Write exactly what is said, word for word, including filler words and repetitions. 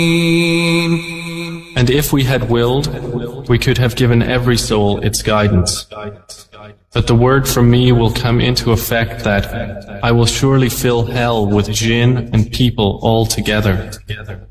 And if we had willed, we could have given every soul its guidance. But the word from me will come into effect that I will surely fill hell with jinn and people all together.